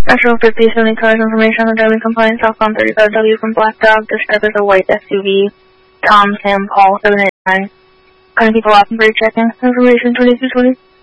Metro 50, 70 cars information on driving compliance, southbound 35W from Black Dog. This driver is a white SUV. Tom, Sam, Paul, 789. Kind of people off and brake checking. Information 2220.